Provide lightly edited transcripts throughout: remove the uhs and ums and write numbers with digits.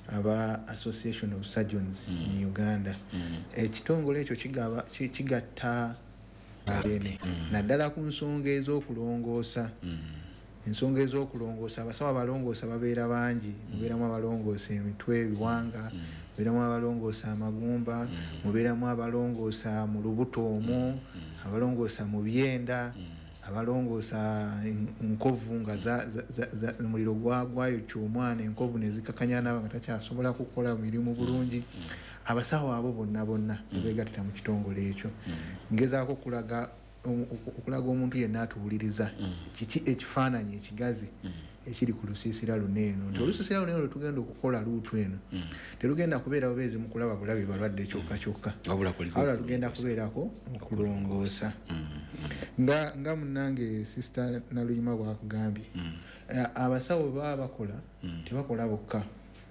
aba Association of Surgeons in Uganda. Ekitongole ekyo kigatta abene naddala ku nsonga ez'okulongoosa. Ensonga ez'okulongoosa abasawo abalongoosa babeera bangi. Mubeeramu abalongoosa emitwe, ebiwanga, mubeeramu abalongoosa amagumba, mubeeramu abalongoosa mu lubuto omwo, abalongoosa mu byenda, abalongoosa nkovu nga omuliro gwayokya omwana enkovu nezikakanya n'aba nga takyasobola kukola mirimu bulungi. Abasawo abo bonna beegattira mu kitongole ekyo. Ngezaako okulaga omuntu yenna atuwuliriza kiki ekifaananyi ekigazi ekiri ku lusiisira luneeno. Nti olusiisira luneeno lwetugenda okukola luutu eno terugenda kubeera bubeezi mu kulaba bulabe balwadde kyokka wabula lugenda kubeerako okulongoosa. Nga munnange Sister Naluyima bwakugambye, abasawo baba bakola tebakola bokka.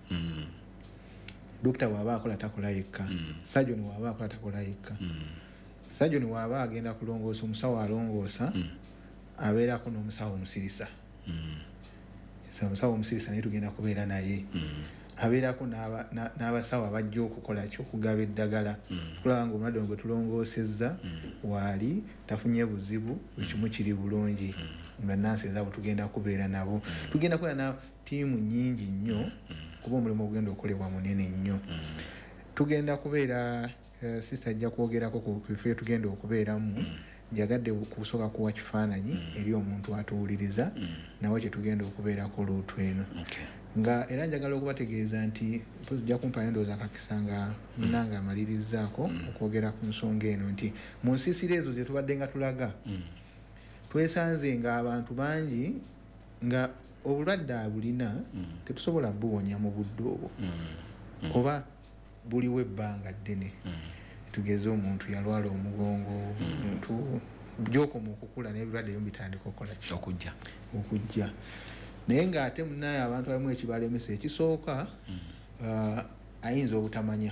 Dokita bw'aba akola takola yekka, surgeon bw'aba akola takola yekka. Surgeon bw'aba agenda kulongoosa, omusawo alongoosa abeerako n'omusawo omusirisa. Omusawo omusirisa naye tugenda kubeera naye. Abeerako n'abasawo abajja okukola okugaba eddagala. Tukulaba ng'omulwadde gwe tulongoosezza waali tafunye buzibu, ekimu kiri bulungi. Bannansi ezaabo tugenda kubeera nabo. Tugenda kubeera na ttiimu nnyingi nnyo kuba omulimu ogenda okukolebwa munene nnyo. Tugenda kubeera sister ajja kwogerako ku bifo tugenda okubeeramu. Njagadde kusooka kuwa kifaananyi eri omuntu atuwuliriza nawe kye tugenda okubeerako luutu eno. Nga era njagala okubategeeza nti tujja kumpayo ndowooza kakisanga munnange amalirizaako okwogera ku nsonga eno nti mu nsiisira ezo ze tubadde nga tulaga twesanze nga abantu bangi nga obulwadde abulina tetusobola buwonya mu budde obwo oba buliwo ebbanga ddene. Tugeze omuntu yalwala omugongo, omuntu gy'okoma okukula n'ebirwadde ebimu bitandika okukola ki okujja. Naye ng'ate munnaye abantu abamu ekibalemesa ekisooka ayinza obutamanya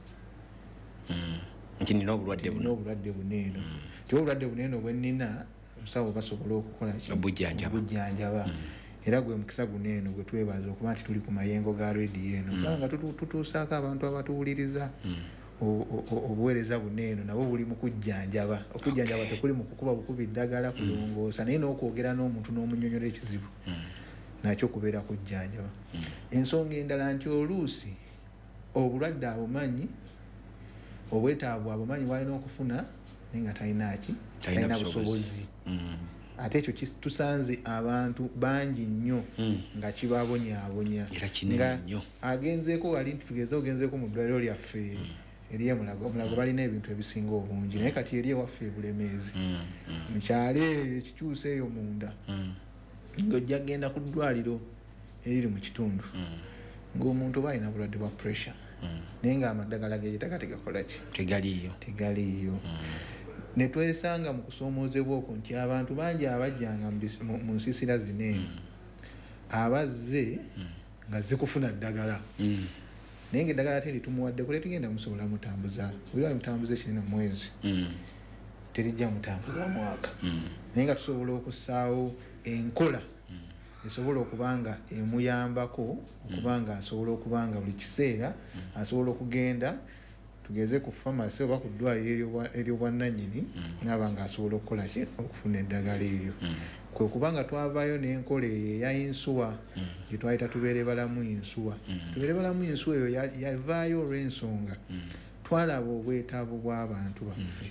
nti nina obulwadde buneeno. Nti obulwadde buneeno bwe nnina omusawo basobola okukola ki obujjanjaba. Era gwe mukisa guneeno gwe twebaza okuba nti tuli ku mayengo ga rediyo eno nga tutuusaako abantu abatuwuliriza. Obuweereza buneeno nabo buli mu kujjanjaba. Okujjanjaba tekuli mu kukuba bukubi ddagala kulongoosa naye n'okwogera n'omuntu n'omunnyonnyola ekizibu nakyo kubeera kujjanjaba. Ensonga endala nti oluusi obulwadde abumanyi, obwetaavu abumanyi bw'alina okufuna naye nga talina busobozi. Ate ekyo tusanze abantu bangi nnyo nga kibabonyaabonya. Nga agenzeeko wali tugeze ogenzeeko mu ddwaliro lyaffe eri Mulago balina ebintu ebisinga obungi naye kati eri ewaffe Bulemeezi mukyalo ekikyusa eyo munda ng'ojja genda ku ddwaliro eriri mu kitundu ng'omuntu oba alina bulwadde bwa pressure naye ng'amaddagala geeyetaaga tegakola ki tegaliiyo. Ne twesanga mu kusoomoozebwa okwo nti abantu bangi abajjanga mu nsiisira zineeno abazze nga zikufuna ddagala naye ng'eddagala ate litumuwadde kule tugenda musobola mutambuza buli mutambuza ekinene mwezi terijja mutambuza mwaka naye nga tusobola okussaawo enkola esobola okubanga emuyambako okubanga asobola okubanga buli kiseera asobola okugenda tugeze ku pharmacy oba ku ddwaliro ery'obwannannyini n'abanga asobola okukola ki okufuna eddagala eryo. Kwe kubanga twavaayo n'enkola eya insuwa gye twayita tubeere balamu insuwa. Tubeere balamu insuwa eyo yavaayo olw'ensonga twalaba obwetaavu bw'abantu baffe.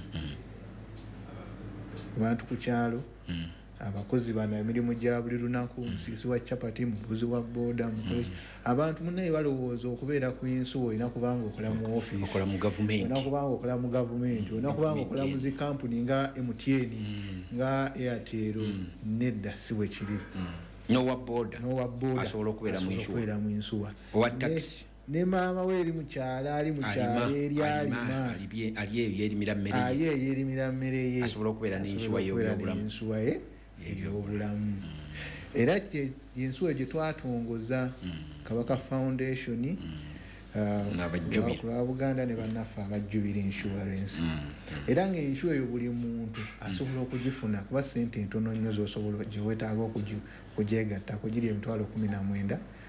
Abantu ku kyalo abakozi bano emirimu gya buli lunaku, musiisi wa capati, muvuzi wa booda, mukoleki. Abantu munnaye balowooza okubeera ku insuwa olina kubanga okola mu ofiisi, okola mu gavumenti, olina kubanga okola mu gavumenti, olina kubanga okola mu zi kampuni nga MTN nga Airtel. Nedda si bwe kiri. N'owa booda asobola okubeera mu insuwa. Owa taxi ne maama we eri mu kyalo ali mu kyalo eri alima yeerimira mmere ye asobola okubeera n'ensuwa ey'obulamu. Era ensuwa gye twatongoza Kabaka Foundation n'abajjubira Buganda ne bannaffe abajjubira insurance. Era ng'ensuwa eyo buli muntu asobola okugifuna kuba ssente ntono nnyo z'osobola gye weetaaga okugyegattako giri emitwalo 19